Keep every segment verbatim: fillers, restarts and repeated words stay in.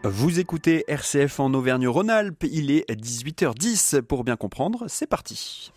Vous écoutez R C F en Auvergne-Rhône-Alpes, il est dix-huit heures dix. Pour bien comprendre, c'est parti.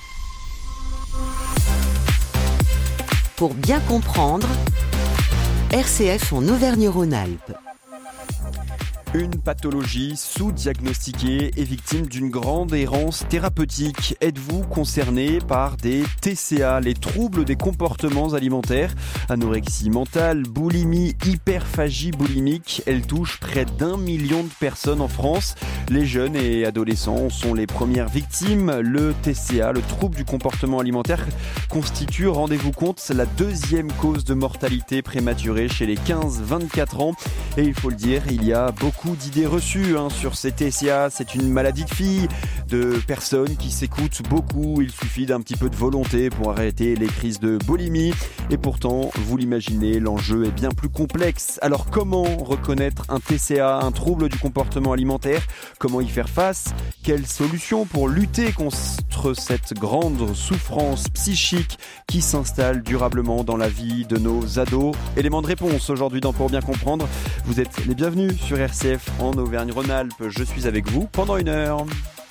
Pour bien comprendre, R C F en Auvergne-Rhône-Alpes. Une pathologie sous-diagnostiquée et victime d'une grande errance thérapeutique. Êtes-vous concerné par des T C A, les troubles des comportements alimentaires? Anorexie mentale, boulimie, hyperphagie boulimique, elle touche près d'un million de personnes en France. Les jeunes et adolescents sont les premières victimes. Le T C A, le trouble du comportement alimentaire, constitue, rendez-vous compte, la deuxième cause de mortalité prématurée chez les quinze vingt-quatre ans. Et il faut le dire, il y a beaucoup d'idées reçues hein, sur ces T C A. C'est une maladie de filles, de personnes qui s'écoutent beaucoup. Il suffit d'un petit peu de volonté pour arrêter les crises de boulimie. Et pourtant, vous l'imaginez, l'enjeu est bien plus complexe. Alors comment reconnaître un T C A, un trouble du comportement alimentaire? Comment y faire face? Quelles solutions pour lutter contre cette grande souffrance psychique qui s'installe durablement dans la vie de nos ados? Élément de réponse aujourd'hui dans Pour bien comprendre. Vous êtes les bienvenus sur R C F en Auvergne-Rhône-Alpes. Je suis avec vous pendant une heure.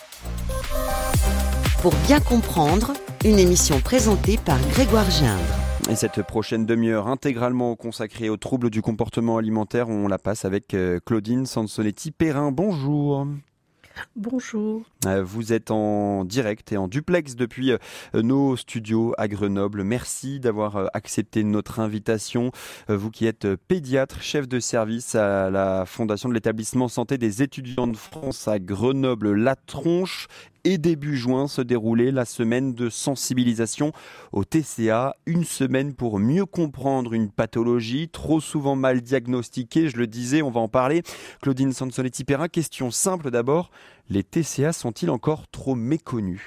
Pour bien comprendre, une émission présentée par Grégoire Gindre. Et cette prochaine demi-heure intégralement consacrée aux troubles du comportement alimentaire, on la passe avec Claudine Sansonetti-Perrin. Bonjour. Bonjour. Vous êtes en direct et en duplex depuis nos studios à Grenoble. Merci d'avoir accepté notre invitation. Vous qui êtes pédiatre, chef de service à la Fondation de l'établissement santé des étudiants de France à Grenoble-La Tronche. Et début juin se déroulait la semaine de sensibilisation au T C A. Une semaine pour mieux comprendre une pathologie trop souvent mal diagnostiquée. Je le disais, on va en parler. Claudine Sansonetti-Perrin, question simple d'abord. Les T C A sont-ils encore trop méconnus?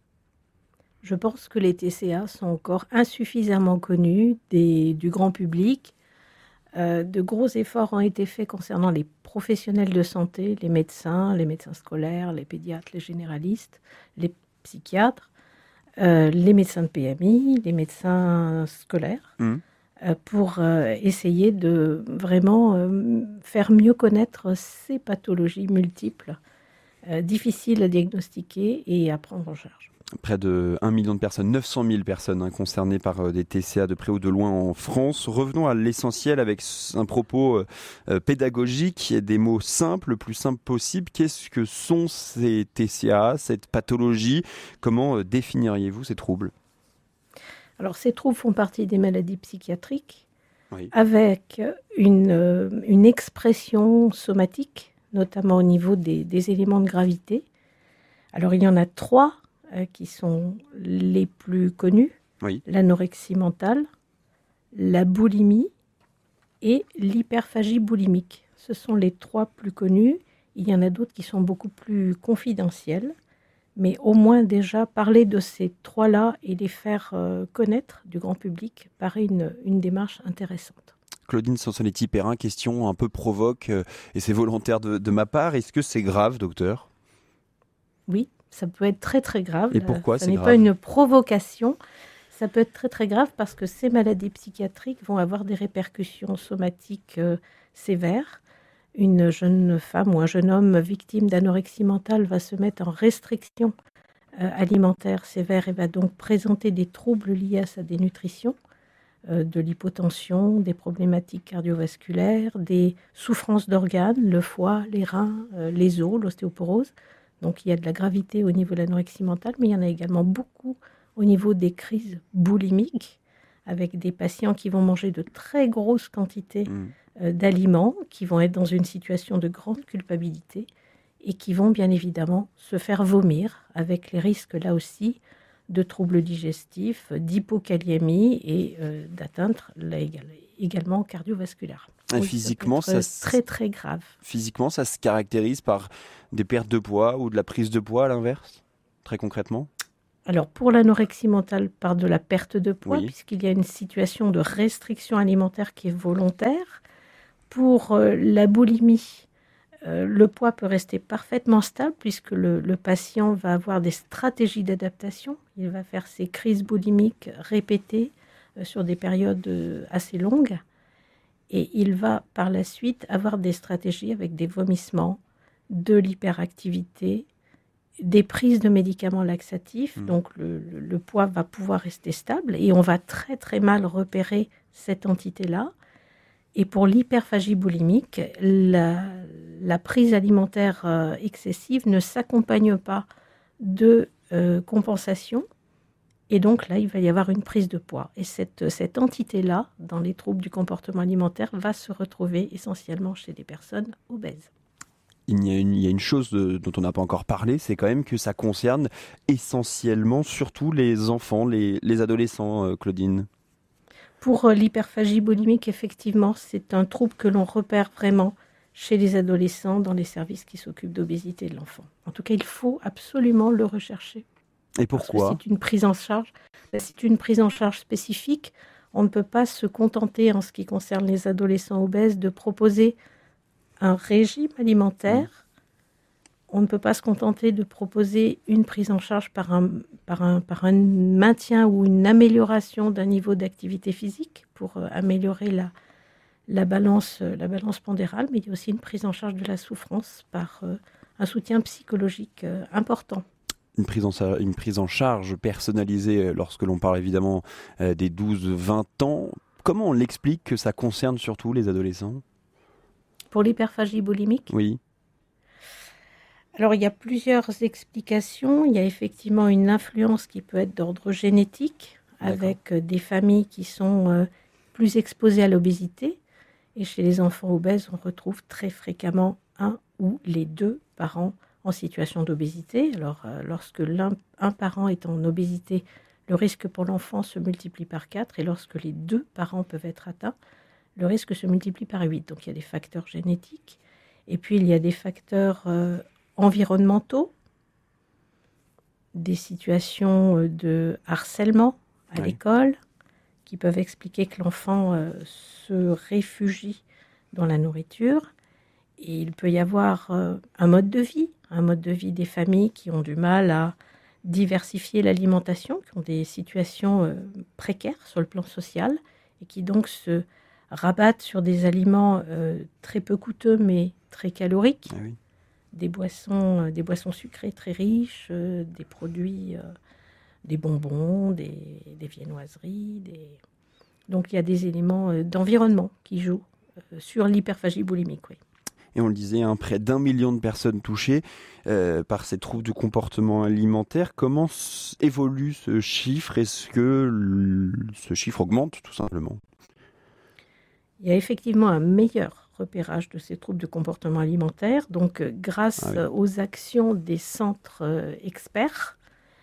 Je pense que les T C A sont encore insuffisamment connus des, du grand public. Euh, de gros efforts ont été faits concernant les professionnels de santé, les médecins, les médecins scolaires, les pédiatres, les généralistes, les psychiatres, euh, les médecins de P M I, les médecins scolaires, mmh. euh, pour euh, essayer de vraiment euh, faire mieux connaître ces pathologies multiples, euh, difficiles à diagnostiquer et à prendre en charge. Près de un million de personnes, neuf cent mille personnes hein, concernées par euh, des T C A de près ou de loin en France. Revenons à l'essentiel avec un propos euh, pédagogique, des mots simples, le plus simple possible. Qu'est-ce que sont ces T C A, cette pathologie? Comment euh, définiriez-vous ces troubles? Alors, ces troubles font partie des maladies psychiatriques, oui. avec une, euh, une expression somatique, notamment au niveau des, des éléments de gravité. Alors, il y en a trois qui sont les plus connus, oui. l'anorexie mentale, la boulimie et l'hyperphagie boulimique. Ce sont les trois plus connus. Il y en a d'autres qui sont beaucoup plus confidentiels, mais au moins déjà parler de ces trois-là et les faire euh, connaître du grand public paraît une, une démarche intéressante. Claudine Sansonetti-Perrin, question un peu provoque, euh, et c'est volontaire de, de ma part. Est-ce que c'est grave, docteur? Oui. Ça peut être très très grave. Et pourquoi ça c'est n'est grave? pas une provocation. Ça peut être très très grave parce que ces maladies psychiatriques vont avoir des répercussions somatiques euh, sévères. Une jeune femme ou un jeune homme victime d'anorexie mentale va se mettre en restriction euh, alimentaire sévère et va donc présenter des troubles liés à sa dénutrition, euh, de l'hypotension, des problématiques cardiovasculaires, des souffrances d'organes, le foie, les reins, euh, les os, l'ostéoporose. Donc il y a de la gravité au niveau de l'anorexie mentale, mais il y en a également beaucoup au niveau des crises boulimiques, avec des patients qui vont manger de très grosses quantités mmh. euh, d'aliments, qui vont être dans une situation de grande culpabilité et qui vont bien évidemment se faire vomir, avec les risques là aussi de troubles digestifs, d'hypokaliémie et euh, d'atteinte là, également cardiovasculaire. Et oui, physiquement, ça, ça très très grave. Physiquement, ça se caractérise par des pertes de poids ou de la prise de poids à l'inverse, très concrètement? Alors pour l'anorexie mentale, par de la perte de poids, oui. puisqu'il y a une situation de restriction alimentaire qui est volontaire. Pour euh, la boulimie, euh, le poids peut rester parfaitement stable puisque le, le patient va avoir des stratégies d'adaptation. Il va faire ses crises boulimiques répétées euh, sur des périodes euh, assez longues. Et il va par la suite avoir des stratégies avec des vomissements, de l'hyperactivité, des prises de médicaments laxatifs. Mmh. Donc le, le, le poids va pouvoir rester stable et on va très très mal repérer cette entité-là. Et pour l'hyperphagie boulimique, la, la prise alimentaire euh, excessive ne s'accompagne pas de euh, compensation. Et donc là, il va y avoir une prise de poids. Et cette, cette entité-là, dans les troubles du comportement alimentaire, va se retrouver essentiellement chez des personnes obèses. Il y a une, il y a une chose de, dont on n'a pas encore parlé, c'est quand même que ça concerne essentiellement, surtout les enfants, les, les adolescents, euh, Claudine. Pour euh, l'hyperphagie boulimique, effectivement, c'est un trouble que l'on repère vraiment chez les adolescents dans les services qui s'occupent d'obésité de l'enfant. En tout cas, il faut absolument le rechercher. Et pourquoi ? C'est une prise en charge. C'est une prise en charge spécifique. On ne peut pas se contenter, en ce qui concerne les adolescents obèses, de proposer un régime alimentaire. Mmh. On ne peut pas se contenter de proposer une prise en charge par un, par un, par un maintien ou une amélioration d'un niveau d'activité physique pour euh, améliorer la, la, balance, euh, la balance pondérale, mais il y a aussi une prise en charge de la souffrance par euh, un soutien psychologique euh, important. Une prise, en, une prise en charge personnalisée lorsque l'on parle évidemment euh, des douze vingt ans. Comment on l'explique que ça concerne surtout les adolescents ? Pour l'hyperphagie boulimique ? Oui. Alors, il y a plusieurs explications. Il y a effectivement une influence qui peut être d'ordre génétique, avec D'accord. des familles qui sont euh, plus exposées à l'obésité. Et chez les enfants obèses, on retrouve très fréquemment un ou les deux parents en situation d'obésité. Alors, euh, lorsque l'un un parent est en obésité, le risque pour l'enfant se multiplie par quatre. Et lorsque les deux parents peuvent être atteints, le risque se multiplie par huit. Donc, il y a des facteurs génétiques. Et puis, il y a des facteurs euh, environnementaux, des situations de harcèlement à oui. l'école qui peuvent expliquer que l'enfant euh, se réfugie dans la nourriture. Et il peut y avoir euh, un mode de vie, un mode de vie des familles qui ont du mal à diversifier l'alimentation, qui ont des situations euh, précaires sur le plan social et qui donc se rabattent sur des aliments euh, très peu coûteux mais très caloriques. Ah oui. Des boissons, euh, des boissons sucrées très riches, euh, des produits, euh, des bonbons, des, des viennoiseries. Des... Donc il y a des éléments euh, d'environnement qui jouent euh, sur l'hyperphagie boulimique. Oui. Et on le disait, hein, près d'un million de personnes touchées euh, par ces troubles du comportement alimentaire. Comment s- évolue ce chiffre ? Est-ce que l- ce chiffre augmente tout simplement ? Il y a effectivement un meilleur repérage de ces troubles de comportement alimentaire. Donc, euh, grâce ah oui. aux actions des centres euh, experts,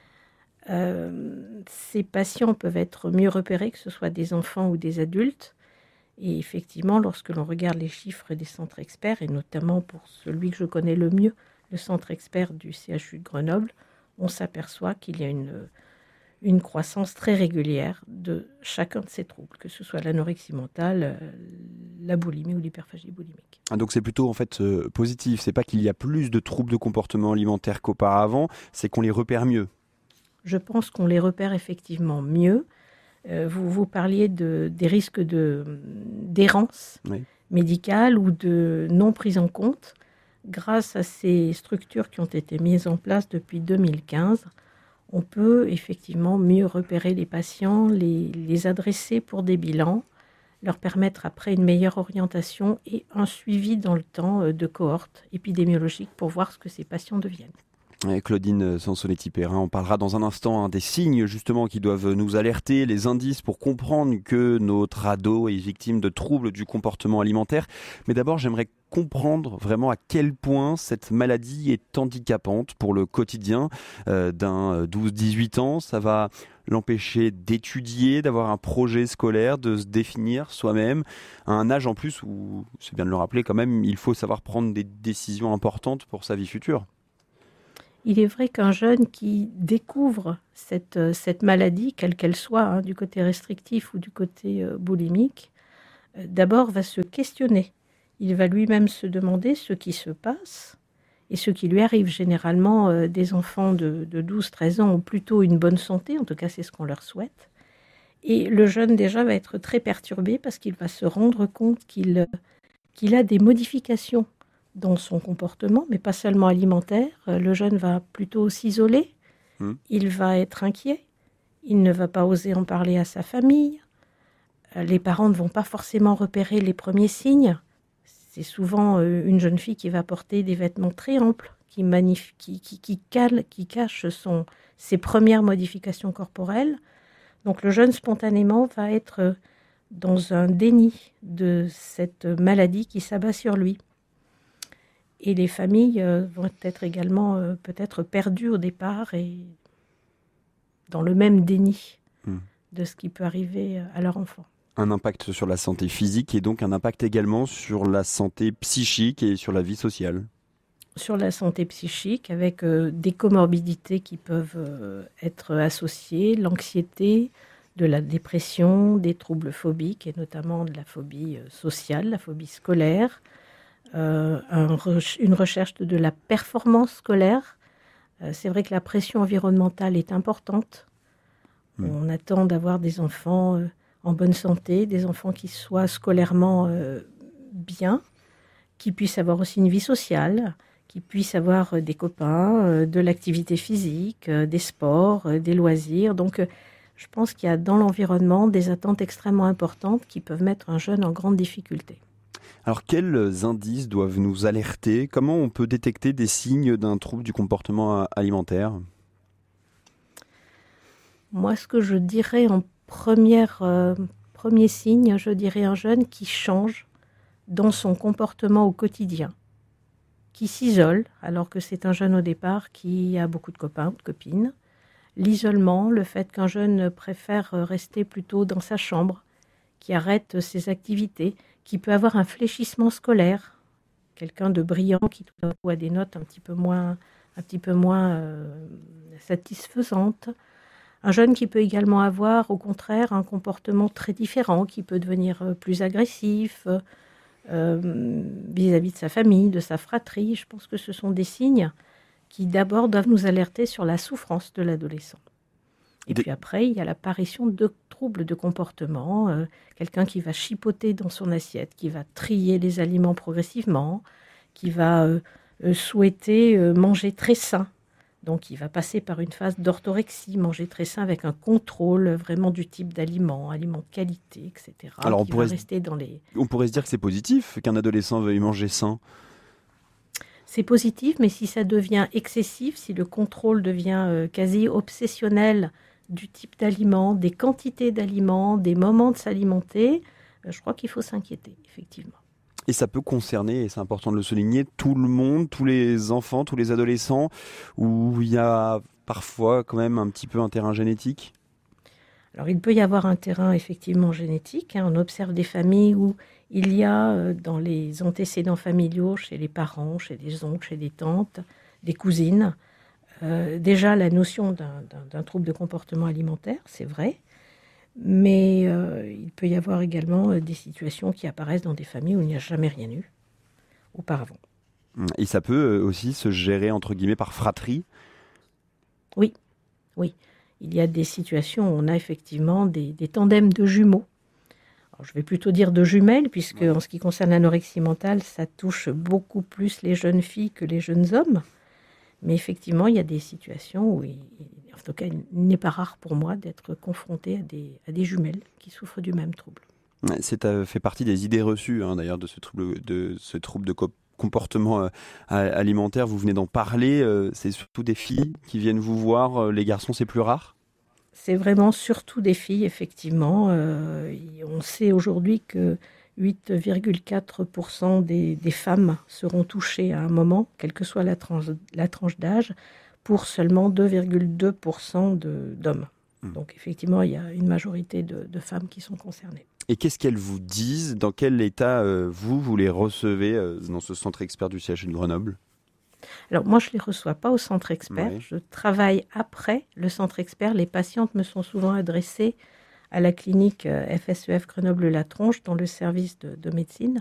euh, ces patients peuvent être mieux repérés, que ce soit des enfants ou des adultes. Et effectivement, lorsque l'on regarde les chiffres des centres experts, et notamment pour celui que je connais le mieux, le centre expert du C H U de Grenoble, on s'aperçoit qu'il y a une, une croissance très régulière de chacun de ces troubles, que ce soit l'anorexie mentale, la boulimie ou l'hyperphagie boulimique. Ah, donc c'est plutôt en fait euh, positif, c'est pas qu'il y a plus de troubles de comportement alimentaire qu'auparavant, c'est qu'on les repère mieux. Je pense qu'on les repère effectivement mieux. Euh, vous, vous parliez de, des risques de, d'errance oui. médicale ou de non prise en compte. Grâce à ces structures qui ont été mises en place depuis deux mille quinze, on peut effectivement mieux repérer les patients, les, les adresser pour des bilans, leur permettre après une meilleure orientation et un suivi dans le temps de cohortes épidémiologiques pour voir ce que ces patients deviennent. Claudine Sansonetti-Perrin, on parlera dans un instant hein, des signes justement qui doivent nous alerter, les indices pour comprendre que notre ado est victime de troubles du comportement alimentaire. Mais d'abord, j'aimerais comprendre vraiment à quel point cette maladie est handicapante pour le quotidien euh, d'un douze dix-huit ans. Ça va l'empêcher d'étudier, d'avoir un projet scolaire, de se définir soi-même, à un âge en plus où, c'est bien de le rappeler quand même, il faut savoir prendre des décisions importantes pour sa vie future. Il est vrai qu'un jeune qui découvre cette, cette maladie, quelle qu'elle soit, hein, du côté restrictif ou du côté euh, boulimique, euh, d'abord va se questionner. Il va lui-même se demander ce qui se passe et ce qui lui arrive. Généralement, euh, des enfants de, de douze treize ans ont plutôt une bonne santé, en tout cas c'est ce qu'on leur souhaite. Et le jeune déjà va être très perturbé parce qu'il va se rendre compte qu'il, qu'il a des modifications dans son comportement, mais pas seulement alimentaire. Le jeune va plutôt s'isoler, mmh. il va être inquiet, il ne va pas oser en parler à sa famille. Les parents ne vont pas forcément repérer les premiers signes. C'est souvent une jeune fille qui va porter des vêtements très amples, qui, magnif- qui, qui, qui, cale, qui cache son, ses premières modifications corporelles. Donc le jeune, spontanément, va être dans un déni de cette maladie qui s'abat sur lui. Et les familles vont être également euh, peut-être perdues au départ et dans le même déni mmh. de ce qui peut arriver à leur enfant. Un impact sur la santé physique et donc un impact également sur la santé psychique et sur la vie sociale. Sur la santé psychique, avec euh, des comorbidités qui peuvent euh, être associées, l'anxiété, de la dépression, des troubles phobiques et notamment de la phobie euh, sociale, la phobie scolaire, euh, un re- une recherche de, de la performance scolaire. Euh, c'est vrai que la pression environnementale est importante. Mmh. On attend d'avoir des enfants euh, en bonne santé, des enfants qui soient scolairement euh, bien, qui puissent avoir aussi une vie sociale, qui puissent avoir euh, des copains, euh, de l'activité physique, euh, des sports, euh, des loisirs. Donc, euh, je pense qu'il y a dans l'environnement des attentes extrêmement importantes qui peuvent mettre un jeune en grande difficulté. Alors, quels indices doivent nous alerter ? Comment on peut détecter des signes d'un trouble du comportement alimentaire ? Moi, ce que je dirais en première, euh, premier signe, je dirais un jeune qui change dans son comportement au quotidien, qui s'isole, alors que c'est un jeune au départ qui a beaucoup de copains ou de copines. L'isolement, le fait qu'un jeune préfère rester plutôt dans sa chambre, qui arrête ses activités, qui peut avoir un fléchissement scolaire, quelqu'un de brillant qui tout d'un coup a des notes un petit peu moins, un petit peu moins euh, satisfaisantes. Un jeune qui peut également avoir, au contraire, un comportement très différent, qui peut devenir plus agressif euh, vis-à-vis de sa famille, de sa fratrie. Je pense que ce sont des signes qui d'abord doivent nous alerter sur la souffrance de l'adolescent. Et Des... puis après, il y a l'apparition de troubles de comportement, euh, quelqu'un qui va chipoter dans son assiette, qui va trier les aliments progressivement, qui va euh, euh, souhaiter euh, manger très sain. Donc il va passer par une phase d'orthorexie, manger très sain avec un contrôle vraiment du type d'aliments, aliments de qualité, et cetera. Alors on pourrait, rester dans les... on pourrait se dire que c'est positif qu'un adolescent veuille manger sain. C'est positif, mais si ça devient excessif, si le contrôle devient euh, quasi obsessionnel du type d'aliments, des quantités d'aliments, des moments de s'alimenter, euh, je crois qu'il faut s'inquiéter, effectivement. Et ça peut concerner, et c'est important de le souligner, tout le monde, tous les enfants, tous les adolescents, où il y a parfois quand même un petit peu un terrain génétique. Alors il peut y avoir un terrain effectivement génétique, hein. On observe des familles où il y a euh, dans les antécédents familiaux, chez les parents, chez les oncles, chez les tantes, des cousines, euh, déjà la notion d'un, d'un, d'un trouble de comportement alimentaire, c'est vrai, mais euh, il peut y avoir également euh, des situations qui apparaissent dans des familles où il n'y a jamais rien eu auparavant. Et ça peut aussi se gérer entre guillemets par fratrie ? Oui, oui. Il y a des situations où on a effectivement des, des tandems de jumeaux. Alors, je vais plutôt dire de jumelles, puisque ouais. En ce qui concerne l'anorexie mentale, ça touche beaucoup plus les jeunes filles que les jeunes hommes. Mais effectivement, il y a des situations où, il, en tout cas, il n'est pas rare pour moi d'être confronté à des, à des jumelles qui souffrent du même trouble. C'est euh, fait partie des idées reçues, hein, d'ailleurs, de ce trouble de, ce trouble de comportement euh, alimentaire. Vous venez d'en parler. Euh, c'est surtout des filles qui viennent vous voir. Les garçons, c'est plus rare ? C'est vraiment surtout des filles, effectivement. Euh, on sait aujourd'hui que huit virgule quatre pour cent des, des femmes seront touchées à un moment, quelle que soit la tranche, la tranche d'âge, pour seulement deux virgule deux pour cent de, d'hommes. Mmh. Donc effectivement, il y a une majorité de, de femmes qui sont concernées. Et qu'est-ce qu'elles vous disent ? Dans quel état, euh, vous, vous les recevez euh, dans ce centre expert du C H U de Grenoble ? Alors moi, je ne les reçois pas au centre expert. Oui. Je travaille après le centre expert. Les patientes me sont souvent adressées à la clinique F S E F Grenoble-La Tronche, dans le service de, de médecine.